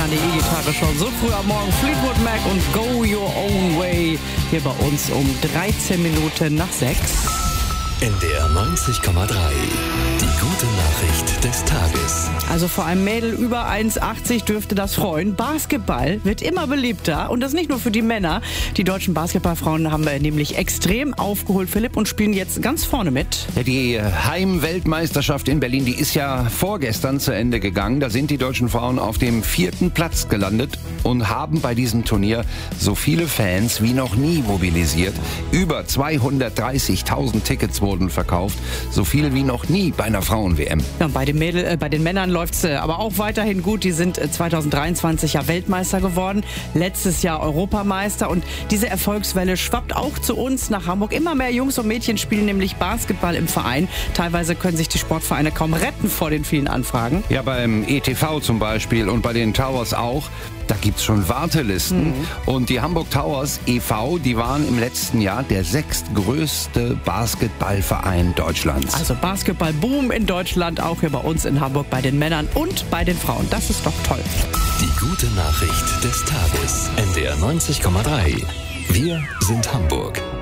Männern die E-Gitarre schon so früh am Morgen. Fleetwood Mac und Go Your Own Way. Hier bei uns um 13 Minuten nach 6. NDR 90,3. Die gute Nachricht des Tages. Also vor einem Mädel über 1,80 dürfte das freuen. Basketball wird immer beliebter und das nicht nur für die Männer. Die deutschen Basketballfrauen haben nämlich extrem aufgeholt, Philipp, und spielen jetzt ganz vorne mit. Ja, die Heimweltmeisterschaft in Berlin, die ist ja vorgestern zu Ende gegangen. Da sind die deutschen Frauen auf dem 4. Platz gelandet und haben bei diesem Turnier so viele Fans wie noch nie mobilisiert. Über 230.000 Tickets wurden verkauft, so viel wie noch nie bei einer Frauen-WM. Ja, bei den Männern läuft es aber auch weiterhin gut. Die sind 2023 ja Weltmeister geworden, letztes Jahr Europameister, und diese Erfolgswelle schwappt auch zu uns nach Hamburg. Immer mehr Jungs und Mädchen spielen nämlich Basketball im Verein. Teilweise können sich die Sportvereine kaum retten vor den vielen Anfragen. Ja, beim ETV zum Beispiel und bei den Towers auch. Da gibt's schon Wartelisten. Und die Hamburg Towers e.V., die waren im letzten Jahr der 6. größte Basketballverein Deutschlands. Also Basketballboom in Deutschland, auch hier bei uns in Hamburg bei den Männern und bei den Frauen. Das ist doch toll. Die gute Nachricht des Tages. NDR 90,3. Wir sind Hamburg.